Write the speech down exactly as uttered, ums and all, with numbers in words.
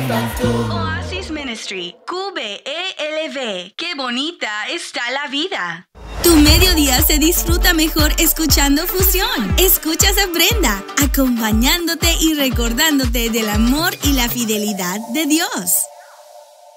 estás tú. Oasis Ministry, Q B E L V. ¡Qué bonita está la vida! Tu mediodía se disfruta mejor escuchando Fusión. Escuchas a Brenda, acompañándote y recordándote del amor y la fidelidad de Dios.